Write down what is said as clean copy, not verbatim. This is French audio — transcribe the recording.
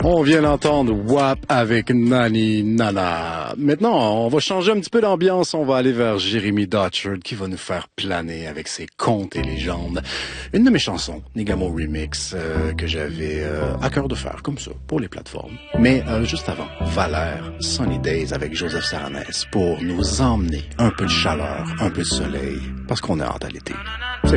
On vient d'entendre WAP avec Nani Nana. Maintenant, on va changer un petit peu d'ambiance. On va aller vers Jeremy Dotchard qui va nous faire planer avec ses contes et légendes. Une de mes chansons, Nigamo Remix, que j'avais à cœur de faire comme ça pour les plateformes. Mais juste avant, Valère, Sunny Days avec Joseph Saranès pour nous emmener un peu de chaleur, un peu de soleil, parce qu'on est hâte à l'été.